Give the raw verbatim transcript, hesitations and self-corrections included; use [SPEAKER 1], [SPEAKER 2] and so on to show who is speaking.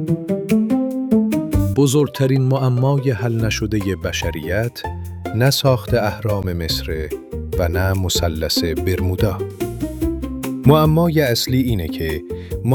[SPEAKER 1] بزرگترین معمای حل نشده بشریت نه ساخت اهرام مصر و نه مثلث برمودا. معمای اصلی اینه که